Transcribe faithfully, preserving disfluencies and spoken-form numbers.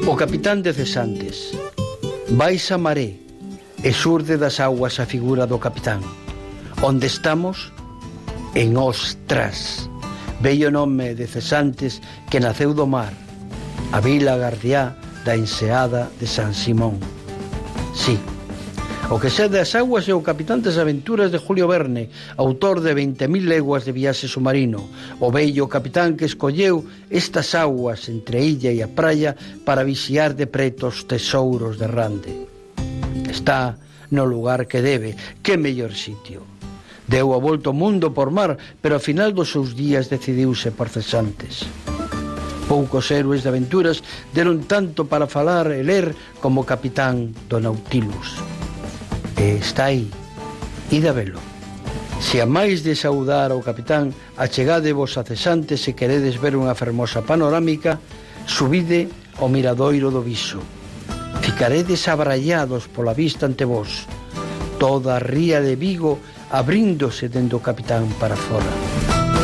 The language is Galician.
O capitán de Cesantes. Vais a maré e surde das aguas a figura do capitán. Onde estamos? En Ostras, bello nome de Cesantes que naceu do mar, a vila gardiá da enseada de San Simón. Sí, o que sede as aguas é o capitán das aventuras de Julio Verne, autor de veinte mil leguas de viaxe submarino, o bello capitán que escolleu estas aguas entre a illa e a praia para vixiar de preto os tesouros de Rande. Está no lugar que debe, que mellor sitio. Deu a volta ao mundo por mar, pero ao final dos seus días decidiuse por Cesantes. Poucos héroes de aventuras deron tanto para falar e ler como o capitán do Nautilus. E está aí, id a velo. Se amáis de saudar ao capitán, achegadevos a Cesantes se queredes ver unha fermosa panorámica, subide ao miradoiro do Viso. Ficaredes abrallados pola vista ante vos, toda a ría de Vigo abríndose dende o capitán para fora.